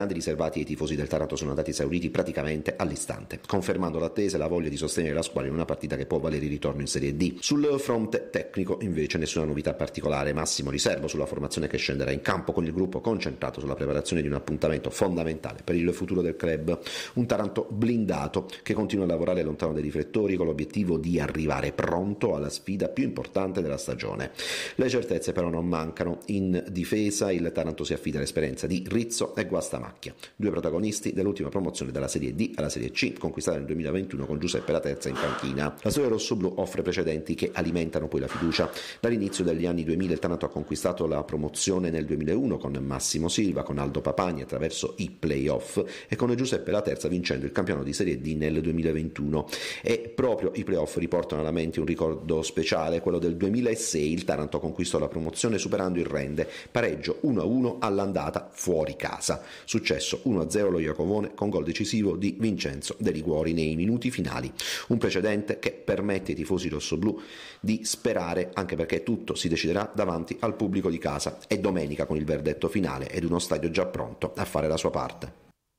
riservati ai tifosi del Taranto sono andati esauriti praticamente all'istante, confermando l'attesa e la voglia di sostenere la squadra in una partita che può valere il ritorno in Serie D. Sul fronte tecnico invece nessuna novità particolare, massimo riservo sulla formazione che scenderà in campo, con il gruppo concentrato sulla preparazione di un appuntamento fondamentale per il futuro del club, un Taranto blindato che continua a lavorare lontano dai riflettori con l'obiettivo di arrivare pronto alla sfida più importante della stagione. Le certezze però non mancano. In difesa il Taranto si affida all'esperienza di Rizzo e Guastamacchia, due protagonisti dell'ultima promozione dalla Serie D alla Serie C, conquistata nel 2021 con Giuseppe La Terza in panchina. La storia rossoblù offre precedenti che alimentano poi la fiducia. Dall'inizio degli anni 2000 il Taranto ha conquistato la promozione nel 2001 con Massimo Silva, con Aldo Papani attraverso i play-off e con Giuseppe La Terza vincendo il campionato di Serie D nel 2021. E proprio i play-off riportano alla mente un ricordo speciale, quello del 2006. Il Taranto conquistò la promozione superando il Rende, pareggio 1-1 all'andata fuori casa. Successo 1-0 lo Iacovone con gol decisivo di Vincenzo De Liguori nei minuti finali. Un precedente che permette ai tifosi rossoblù di sperare, anche perché tutto si deciderà davanti al pubblico di casa e domenica con il verdetto finale ed uno stadio già pronto a fare la sua parte.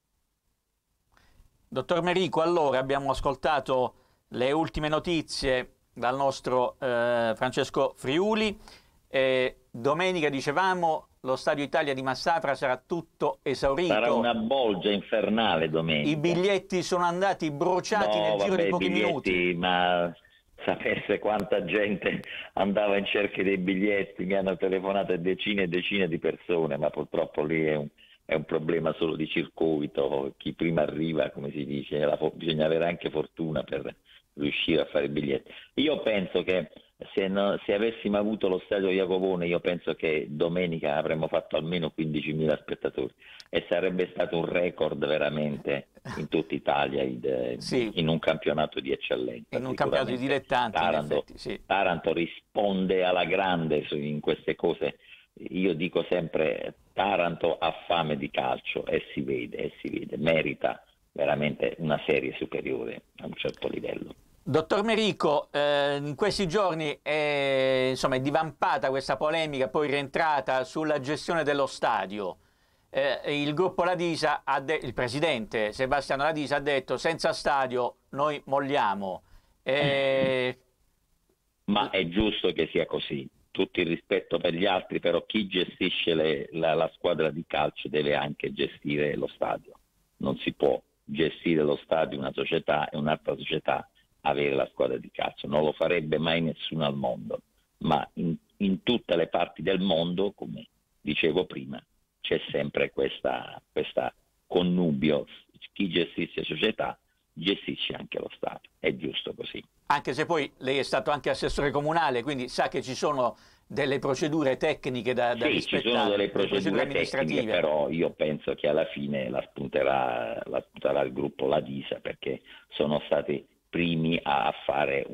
Dottor Merico, allora abbiamo ascoltato le ultime notizie dal nostro Francesco Friuli. Domenica, dicevamo, lo Stadio Italia di Massafra sarà tutto esaurito. Sarà una bolgia infernale domenica. I biglietti sono andati bruciati nel giro di pochi minuti. Ma sapesse quanta gente andava in cerca dei biglietti, mi hanno telefonato decine e decine di persone, ma purtroppo lì è un problema solo di circuito. Chi prima arriva, come si dice, bisogna avere anche fortuna per riuscire a fare i biglietti. Io penso che se avessimo avuto lo stadio Iacovone, io penso che domenica avremmo fatto almeno 15.000 spettatori e sarebbe stato un record veramente in tutta Italia sì, in un campionato di eccellenza. In un campionato di dilettanti, Taranto, in effetti, sì. Taranto risponde alla grande in queste cose. Io dico sempre, Taranto ha fame di calcio e si vede, merita veramente una serie superiore a un certo livello. Dottor Merico, in questi giorni è divampata questa polemica, poi rientrata sulla gestione dello stadio. Il gruppo Ladisa, il presidente Sebastiano Ladisa ha detto: senza stadio noi molliamo. Ma è giusto che sia così, tutto il rispetto per gli altri, però chi gestisce la squadra di calcio deve anche gestire lo stadio. Non si può gestire lo stadio una società e un'altra società avere la squadra di calcio, non lo farebbe mai nessuno al mondo, ma in tutte le parti del mondo, come dicevo prima, c'è sempre questa connubio, chi gestisce società gestisce anche lo Stato, è giusto così. Anche se poi lei è stato anche assessore comunale, quindi sa che ci sono delle procedure tecniche da rispettare. Sì, ci sono delle procedure tecniche, però io penso che alla fine la spunterà il gruppo Ladisa, perché sono stati primi a fare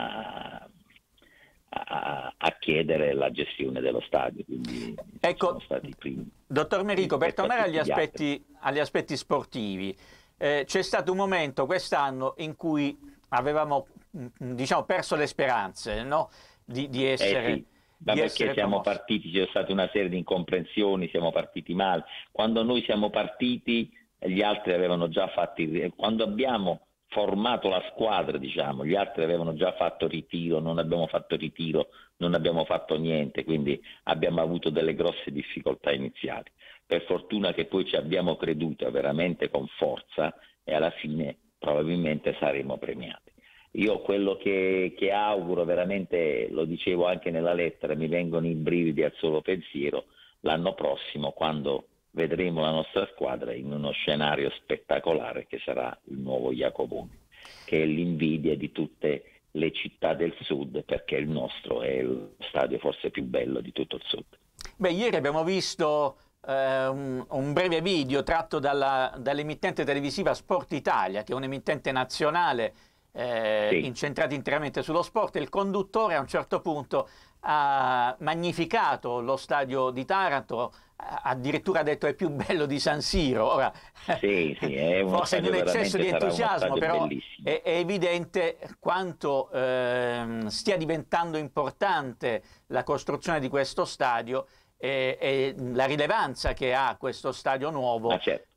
a chiedere la gestione dello stadio, quindi ecco, sono stati i primi. Dottor Merico, per tornare agli aspetti sportivi, c'è stato un momento quest'anno in cui avevamo perso le speranze, no? di essere... Sì. Ma perché siamo partiti, c'è stata una serie di incomprensioni, siamo partiti male. Quando noi siamo partiti, gli altri avevano già quando abbiamo formato la squadra, gli altri avevano già fatto ritiro, non abbiamo fatto ritiro, non abbiamo fatto niente, quindi abbiamo avuto delle grosse difficoltà iniziali. Per fortuna che poi ci abbiamo creduto veramente con forza e alla fine probabilmente saremo premiati. Io quello che auguro veramente, lo dicevo anche nella lettera, mi vengono i brividi al solo pensiero, l'anno prossimo quando vedremo la nostra squadra in uno scenario spettacolare che sarà il nuovo Iacovone, che è l'invidia di tutte le città del sud, perché il nostro è lo stadio forse più bello di tutto il sud. Beh, ieri abbiamo visto un breve video tratto dall'emittente televisiva Sport Italia, che è un'emittente nazionale sì, incentrata interamente sullo sport, e il conduttore a un certo punto ha magnificato lo stadio di Taranto, addirittura ha detto è più bello di San Siro. Ora, sì, è forse in un eccesso di entusiasmo, però è evidente quanto stia diventando importante la costruzione di questo stadio e la rilevanza che ha questo stadio nuovo